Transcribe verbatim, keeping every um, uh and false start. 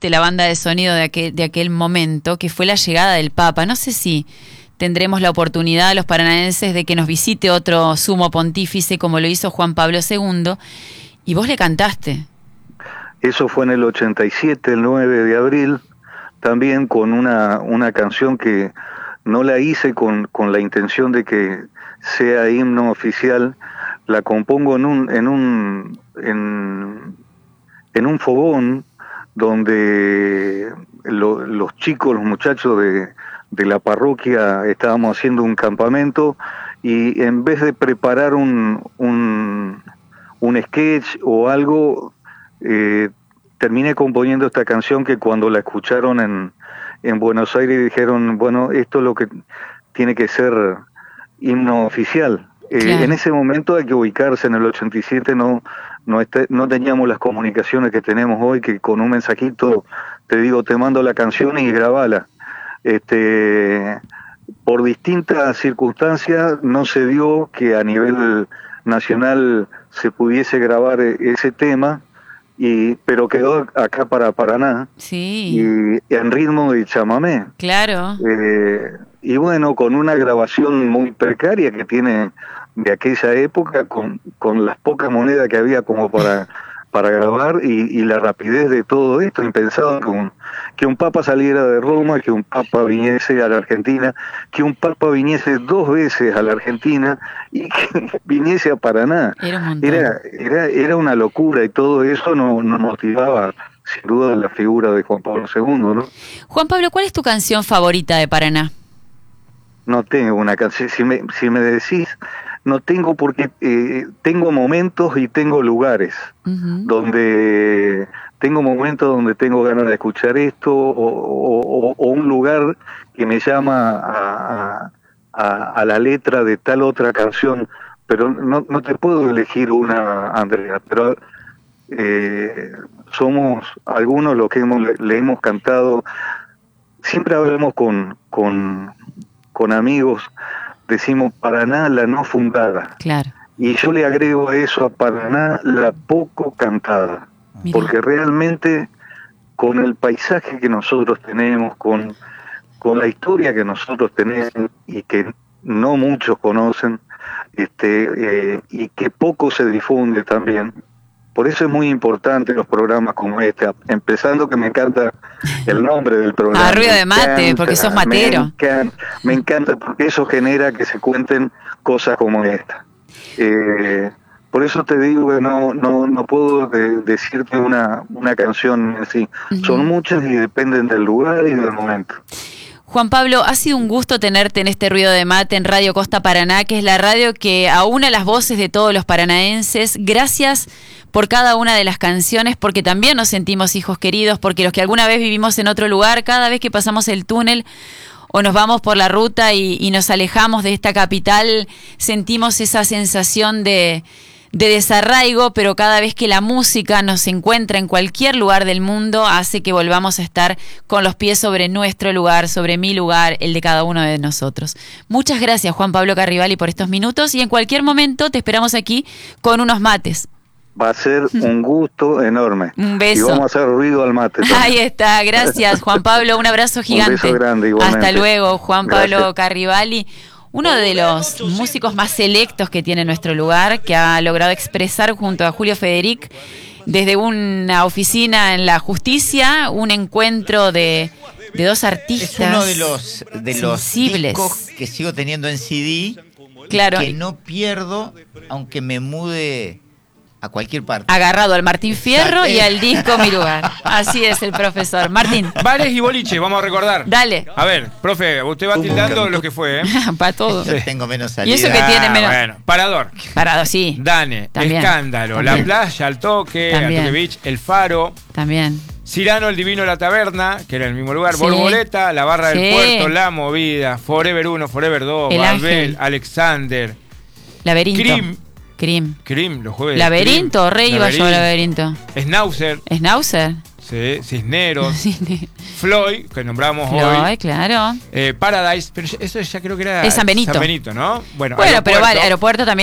fuiste la banda de sonido de aquel, de aquel momento, que fue la llegada del Papa. No sé si tendremos la oportunidad, los paranaenses, de que nos visite otro sumo pontífice como lo hizo Juan Pablo segundo, y vos le cantaste. Eso fue en el ochenta y siete, el nueve de abril, también con una, una canción que no la hice con, con la intención de que sea himno oficial. La compongo en un, en un, en, en un fogón donde lo, los chicos, los muchachos de, de la parroquia estábamos haciendo un campamento, y en vez de preparar un, un, un sketch o algo, Eh, terminé componiendo esta canción que cuando la escucharon en, en Buenos Aires dijeron, bueno, esto es lo que tiene que ser himno oficial. Eh, claro. En ese momento hay que ubicarse, en el ochenta y siete no, no, este, no teníamos las comunicaciones que tenemos hoy, que con un mensajito te digo, te mando la canción y grabala. Este, por distintas circunstancias no se dio que a nivel nacional se pudiese grabar ese tema, y pero quedó acá para Paraná, sí, y en ritmo de chamamé. Claro. Eh, y bueno, con una grabación muy precaria que tiene de aquella época, con, con las pocas monedas que había como para, para grabar, y, y la rapidez de todo esto, impensado que un, que un papa saliera de Roma, que un papa viniese a la Argentina, que un papa viniese dos veces a la Argentina y que viniese a Paraná. Era un montón. Era, era, era una locura, y todo eso nos no motivaba sin duda la figura de Juan Pablo segundo, ¿no? Juan Pablo, ¿cuál es tu canción favorita de Paraná? No tengo una canción, si me, si me decís, no tengo, porque eh, tengo momentos y tengo lugares, uh-huh. donde tengo momentos donde tengo ganas de escuchar esto, o, o, o un lugar que me llama a, a, a la letra de tal otra canción, pero no, no te puedo elegir una, Andrea, pero eh, somos algunos los que hemos, le, le hemos cantado. Siempre hablamos con, con, con amigos, decimos Paraná la no fundada. Claro. Y yo le agrego a eso, a Paraná la poco cantada. Mirá. Porque realmente con el paisaje que nosotros tenemos, con, con la historia que nosotros tenemos y que no muchos conocen, este eh, y que poco se difunde también. Por eso es muy importante los programas como este, empezando que me encanta el nombre del programa. Ah, Ruido de Mate, encanta, porque sos matero. Me encanta, me encanta porque eso genera que se cuenten cosas como esta. Eh, por eso te digo que no no no puedo de, decirte una, una canción así. Uh-huh. Son muchas y dependen del lugar y del momento. Juan Pablo, ha sido un gusto tenerte en este Ruido de Mate en Radio Costa Paraná, que es la radio que aúna las voces de todos los paranaenses. Gracias por cada una de las canciones, porque también nos sentimos hijos queridos, porque los que alguna vez vivimos en otro lugar, cada vez que pasamos el túnel o nos vamos por la ruta y, y nos alejamos de esta capital, sentimos esa sensación de... de desarraigo, pero cada vez que la música nos encuentra en cualquier lugar del mundo, hace que volvamos a estar con los pies sobre nuestro lugar, sobre mi lugar, el de cada uno de nosotros. Muchas gracias, Juan Pablo Carrivali, por estos minutos, y en cualquier momento te esperamos aquí con unos mates. Va a ser un gusto enorme. Un beso. Y vamos a hacer ruido al mate también. Ahí está, gracias, Juan Pablo, un abrazo gigante. Un beso grande, igualmente. Hasta luego, Juan Pablo Gracias. Carrivali. Uno de los músicos más selectos que tiene nuestro lugar, que ha logrado expresar junto a Julio Federic, desde una oficina en la justicia, un encuentro de, de dos artistas. Es uno de los, de los sensibles. discos que sigo teniendo en C D, claro, que no pierdo, aunque me mude a cualquier parte. Agarrado al Martín Fierro y al disco Mi Lugar. Así es el profesor. Martín. Bares y boliche, vamos a recordar. Dale. A ver, profe, usted va tildando lo que fue, ¿eh? Para todo. Yo tengo menos salida. Y eso que tiene menos. Ah, bueno, Parador. Parador, sí. Dane, También. Escándalo, También. La Playa, Al Toque, También. Al Toque Beach, El Faro. También. Cirano, El Divino, La Taberna, que era el mismo lugar. Sí. Borboleta, La Barra Sí. del Puerto, La Movida, Forever uno, Forever dos, El Babel, Ángel. Alexander. Laberinto. Crim. Crim. Crim, los jueves. Laberinto, Crim, re iba yo a Laberinto. Schnauzer. Schnauzer. Sí, Cisneros. Sí. Floyd, que nombramos Floyd, hoy. claro. Eh, Paradise, pero eso ya creo que era Es San Benito. San Benito, ¿no? Bueno, Bueno, pero Aeropuerto. vale, aeropuerto también.